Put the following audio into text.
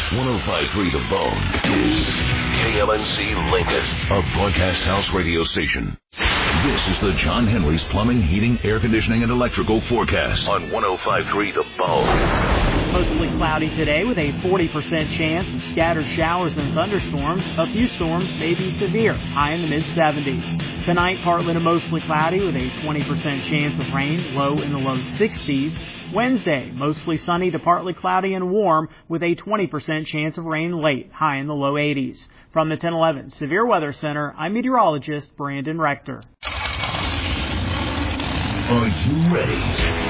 105.3 The Bone is KLNC Lincoln, a broadcast house radio station. This is the John Henry's Plumbing, Heating, Air Conditioning, and Electrical forecast on 105.3 The Bone. Mostly cloudy today with a 40% chance of scattered showers and thunderstorms. A few storms may be severe, high in the mid-70s. Tonight, partly to mostly cloudy with a 20% chance of rain, low in the low 60s. Wednesday, mostly sunny to partly cloudy and warm with a 20% chance of rain late, high in the low 80s. From the 1011 Severe Weather Center, I'm meteorologist Brandon Rector. Are you ready?